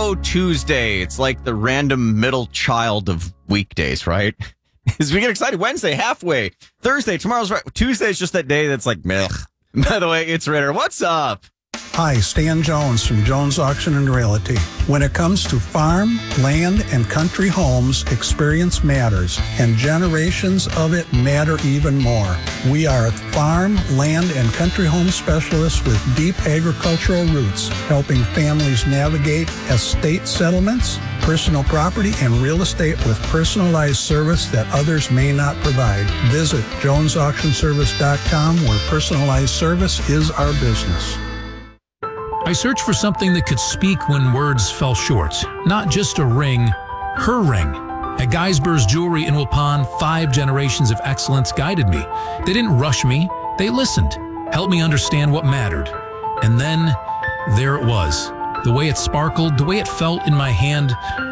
Taco Tuesday. It's like the random middle child of weekdays, right? As we get excited, Wednesday, halfway. Thursday, tomorrow's right. Tuesday is just that day that's like, meh. By the way, it's Ritter. What's up? Hi, Stan Jones from Jones Auction and Realty. When it comes to farm, land, and country homes, experience matters, and generations of it matter even more. We are farm, land, and country home specialists with deep agricultural roots, helping families navigate estate settlements, personal property, and real estate with personalized service that others may not provide. Visit jonesauctionservice.com, where personalized service is our business. I searched for something that could speak when words fell short. Not just a ring, her ring. At Geisber's Jewelry in Waupun, 5 generations of excellence guided me. They didn't rush me, they listened, helped me understand what mattered. And then, there it was. The way it sparkled, the way it felt in my hand,